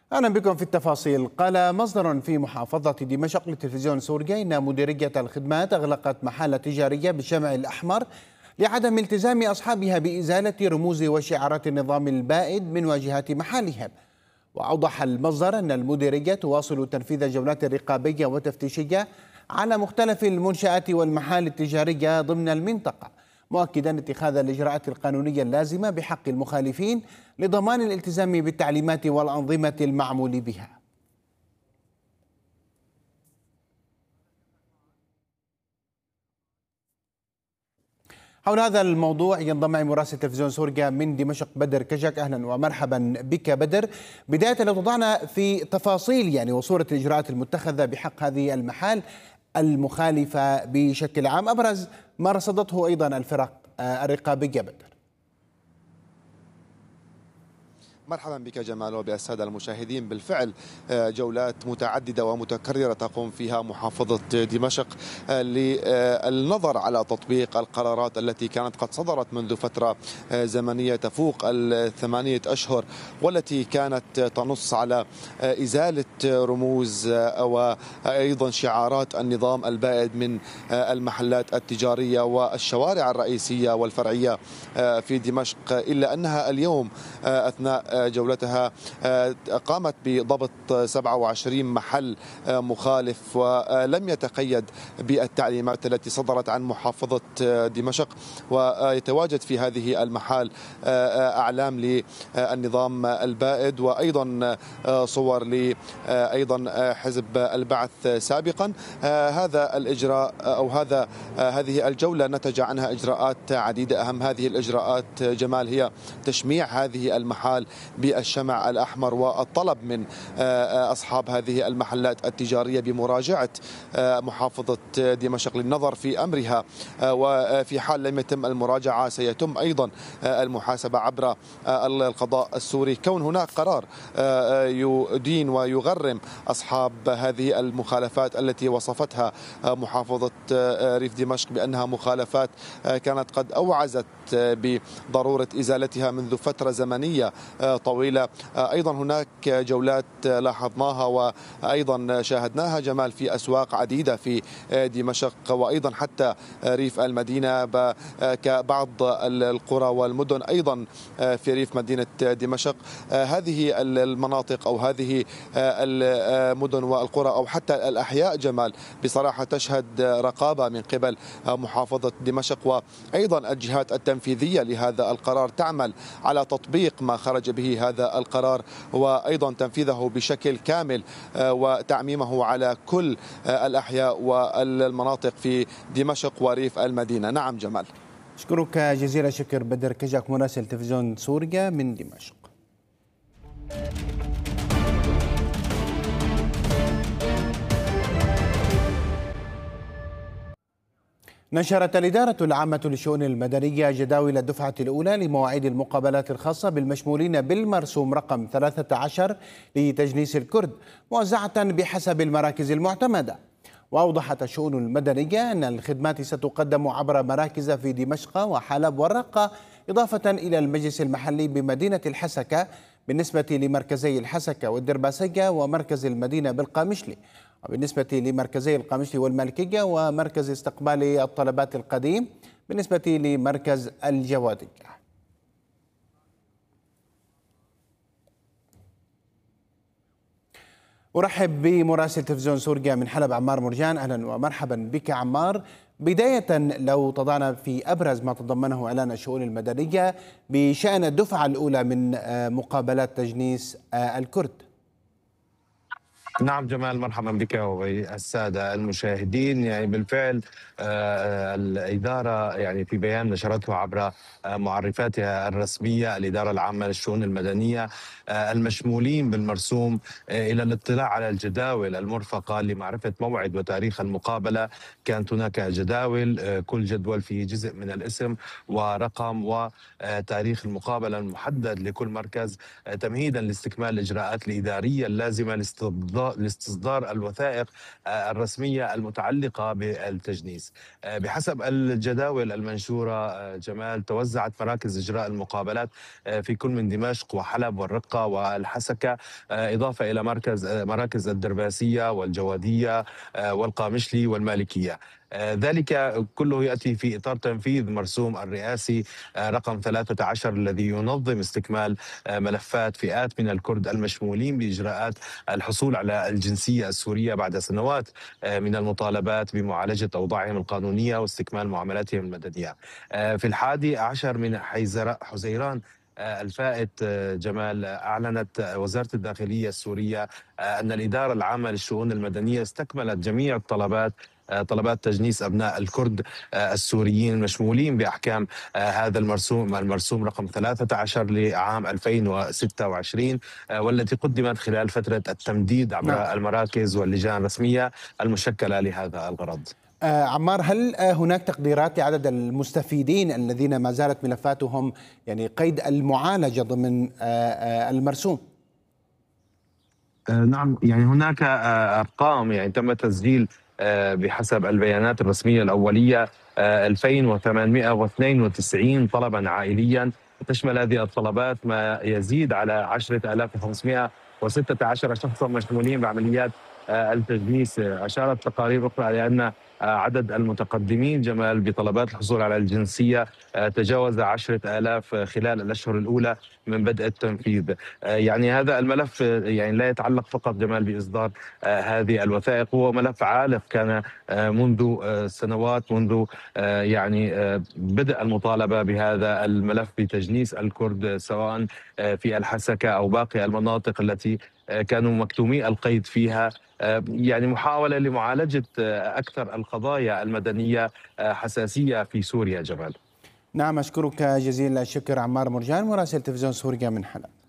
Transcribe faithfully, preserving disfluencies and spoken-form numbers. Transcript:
أهلا بكم في التفاصيل. قال مصدر في محافظة دمشق لتلفزيون سوريا إن مديرية الخدمات أغلقت محالة تجارية بالشمع الأحمر لعدم التزام أصحابها بإزالة رموز وشعارات النظام البائد من واجهات محالهم. وأوضح المصدر أن المديرية تواصل تنفيذ جولات رقابية وتفتيشية على مختلف المنشآت والمحال التجارية ضمن المنطقة، مؤكدا اتخاذ الإجراءات القانونية اللازمة بحق المخالفين لضمان الالتزام بالتعليمات والأنظمة المعمول بها. حول هذا الموضوع ينضم معي مراسل تلفزيون سوريا من دمشق بدر كجك. أهلا ومرحبا بك بدر. بداية لو تضعنا في تفاصيل يعني وصورة الإجراءات المتخذة بحق هذه المحال المخالفة بشكل عام، أبرز ما رصدته أيضا الفرق الرقابية بدر. مرحبا بك جمال وبالسادة المشاهدين. بالفعل جولات متعددة ومتكررة تقوم فيها محافظة دمشق للنظر على تطبيق القرارات التي كانت قد صدرت منذ فترة زمنية تفوق الثمانية أشهر، والتي كانت تنص على إزالة رموز وأيضا شعارات النظام البائد من المحلات التجارية والشوارع الرئيسية والفرعية في دمشق. إلا أنها اليوم أثناء جولتها قامت بضبط سبعة وعشرين محل مخالف، ولم يتقيد بالتعليمات التي صدرت عن محافظة دمشق، ويتواجد في هذه المحال أعلام للنظام البائد وأيضا صور ل أيضا حزب البعث سابقا. هذا الإجراء أو هذا هذه الجولة نتج عنها إجراءات عديدة. أهم هذه الإجراءات جمال هي تشميع هذه المحال بالشمع الأحمر والطلب من أصحاب هذه المحلات التجارية بمراجعة محافظة دمشق للنظر في أمرها، وفي حال لم يتم المراجعة سيتم أيضا المحاسبة عبر القضاء السوري، كون هناك قرار يدين ويغرم أصحاب هذه المخالفات التي وصفتها محافظة ريف دمشق بأنها مخالفات كانت قد أوعزت بضرورة إزالتها منذ فترة زمنية طويلة. أيضا هناك جولات لاحظناها وأيضا شاهدناها جمال في أسواق عديدة في دمشق وأيضا حتى ريف المدينة كبعض القرى والمدن أيضا في ريف مدينة دمشق. هذه المناطق أو هذه المدن والقرى أو حتى الأحياء جمال بصراحة تشهد رقابة من قبل محافظة دمشق، وأيضا الجهات التنفيذية لهذا القرار تعمل على تطبيق ما خرج به هذا القرار وأيضا تنفيذه بشكل كامل وتعميمه على كل الأحياء والمناطق في دمشق وريف المدينة. نعم جمال. أشكرك جزيل الشكر بدر كجاك مراسل تلفزيون سوريا من دمشق. نشرت الإدارة العامة للشؤون المدنية جداول الدفعة الأولى لمواعيد المقابلات الخاصة بالمشمولين بالمرسوم رقم ثلاثة عشر لتجنيس الكرد موزعة بحسب المراكز المعتمدة. وأوضحت الشؤون المدنية أن الخدمات ستقدم عبر مراكز في دمشق وحلب والرقة، إضافة إلى المجلس المحلي بمدينة الحسكة بالنسبة لمركزي الحسكة والدرباسية ومركز المدينة بالقامشلي، وبالنسبة لمركزي القامشلي والمالكية ومركز استقبال الطلبات القديم بالنسبة لمركز الجوادية. أرحب بمراسل تلفزيون سوريا من حلب عمار مرجان. أهلا ومرحبا بك عمار. بداية لو تضعنا في أبرز ما تضمنه إعلان الشؤون المدنية بشأن الدفعة الأولى من مقابلات تجنيس الكرد. نعم جمال، مرحبا بك والسادة المشاهدين. يعني بالفعل الإدارة يعني في بيان نشرته عبر معرفاتها الرسمية الإدارة العامة للشؤون المدنية المشمولين بالمرسوم إلى الاطلاع على الجداول المرفقة لمعرفة موعد وتاريخ المقابلة. كانت هناك جداول، كل جدول فيه جزء من الاسم ورقم وتاريخ المقابلة المحدد لكل مركز، تمهيدا لاستكمال الإجراءات الإدارية اللازمة لاستضافة لاستصدار الوثائق الرسمية المتعلقة بالتجنيس. بحسب الجداول المنشورة جمال، توزعت مراكز إجراء المقابلات في كل من دمشق وحلب والرقة والحسكة، إضافة إلى مركز مراكز الدرباسية والجوادية والقامشلي والمالكية. ذلك كله يأتي في إطار تنفيذ مرسوم الرئاسي رقم ثلاثة عشر الذي ينظم استكمال ملفات فئات من الكرد المشمولين بإجراءات الحصول على الجنسية السورية بعد سنوات من المطالبات بمعالجة أوضاعهم القانونية واستكمال معاملاتهم المدنية. في الحادي عشر من حزيران الفائت جمال، أعلنت وزارة الداخلية السورية أن الإدارة العامة للشؤون المدنية استكملت جميع الطلبات طلبات تجنيس أبناء الكرد السوريين المشمولين بأحكام هذا المرسوم المرسوم رقم ثلاثة عشر لعام ألفين وستة وعشرين، والتي قدمت خلال فترة التمديد عبر نعم. المراكز واللجان الرسمية المشكلة لهذا الغرض. آه عمار، هل آه هناك تقديرات لعدد المستفيدين الذين ما زالت ملفاتهم يعني قيد المعالجة ضمن آه آه المرسوم؟ آه نعم، يعني هناك آه أرقام يعني تم تسجيل بحسب البيانات الرسمية الأولية ألفين وثمانمئة واثنين وتسعين طلبا عائليا، تشمل هذه الطلبات ما يزيد على عشرة آلاف وخمسمئة وستة عشر شخصا مشمولين بعمليات التجنيس. أشارت تقارير أخرى لأن عدد المتقدمين جمال بطلبات الحصول على الجنسية تجاوز عشرة آلاف خلال الأشهر الأولى من بدء التنفيذ. يعني هذا الملف يعني لا يتعلق فقط جمال بإصدار هذه الوثائق، هو ملف عالق كان منذ سنوات، منذ يعني بدء المطالبة بهذا الملف بتجنيس الكرد سواء في الحسكة أو باقي المناطق التي كانوا مكتومي القيد فيها، يعني محاولة لمعالجة أكثر القضايا المدنية حساسية في سوريا. جمال، نعم، أشكرك جزيل الشكر عمار مرجان مراسل تلفزيون سوريا من حلب.